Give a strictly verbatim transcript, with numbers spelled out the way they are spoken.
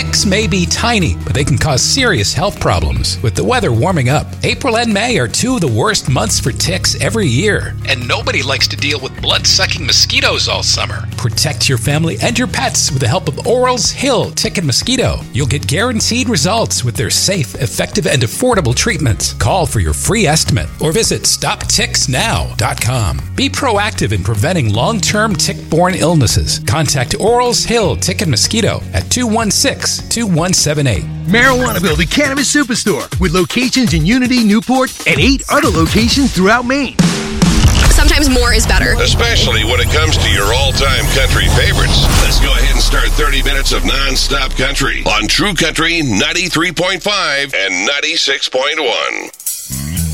Ticks may be tiny, but they can cause serious health problems. With the weather warming up, April and May are two of the worst months for ticks every year. And nobody likes to deal with blood-sucking mosquitoes all summer. Protect your family and your pets with the help of Oral's Hill Tick and Mosquito. You'll get guaranteed results with their safe, effective, and affordable treatments. Call for your free estimate or visit stop ticks now dot com. Be proactive in preventing long-term tick-borne illnesses. Contact Oral's Hill Tick and Mosquito at two one six, two one seven eight. Marijuanaville, the cannabis superstore, with locations in Unity, Newport, and eight other locations throughout Maine. Sometimes more is better. Especially when it comes to your all-time country favorites. Let's go ahead and start thirty minutes of non-stop country on True Country ninety-three point five and ninety-six point one.